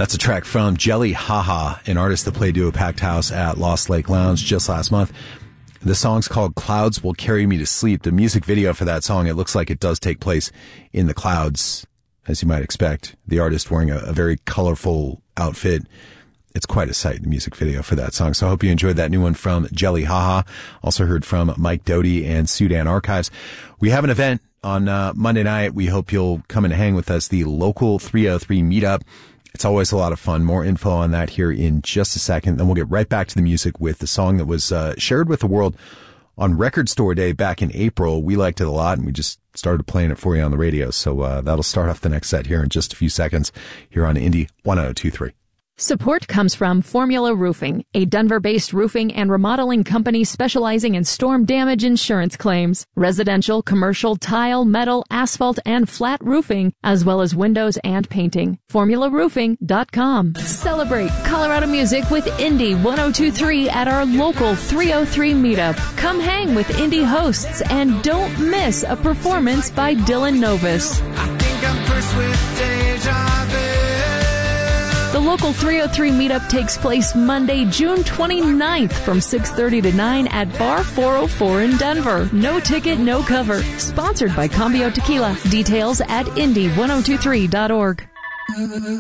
That's a track from Jelly Haha, an artist that played to a packed house at Lost Lake Lounge just last month. The song's called Clouds Will Carry Me to Sleep. The music video for that song, it looks like it does take place in the clouds, as you might expect. The artist wearing a very colorful outfit. It's quite a sight, the music video for that song. So I hope you enjoyed that new one from Jelly Haha. Also heard from Mike Doty and Sudan Archives. We have an event on Monday night. We hope you'll come and hang with us, the Local 303 meetup. It's always a lot of fun. More info on that here in just a second. Then we'll get right back to the music with the song that was shared with the world on Record Store Day back in April. We liked it a lot, and we just started playing it for you on the radio. So that'll start off the next set here in just a few seconds here on Indie 1023. Support comes from Formula Roofing, a Denver-based roofing and remodeling company specializing in storm damage insurance claims, residential, commercial, tile, metal, asphalt, and flat roofing, as well as windows and painting. FormulaRoofing.com. Celebrate Colorado music with Indie 1023 at our local 303 meetup. Come hang with Indie hosts and don't miss a performance by Dylan Novus. I think I'm cursed with deja vu. The Local 303 meetup takes place Monday, June 29th from 6:30 to 9 at Bar 404 in Denver. No ticket, no cover. Sponsored by Cambio Tequila. Details at indie1023.org.